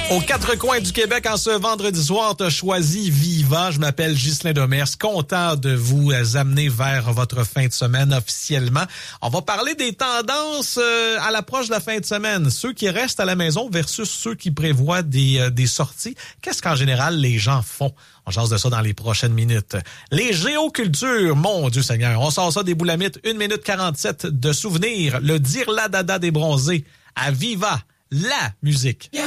Aux quatre coins du Québec, en ce vendredi soir, t'as choisi Viva. Je m'appelle Ghislain Demers, content de vous amener vers votre fin de semaine officiellement. On va parler des tendances à l'approche de la fin de semaine. Ceux qui restent à la maison versus ceux qui prévoient des sorties. Qu'est-ce qu'en général les gens font? On jase de ça dans les prochaines minutes. Les géocultures, mon Dieu Seigneur, on sort ça des boulamites. 1 minute 47 de souvenirs. Le Dirla Dada des bronzés. À Viva, la musique.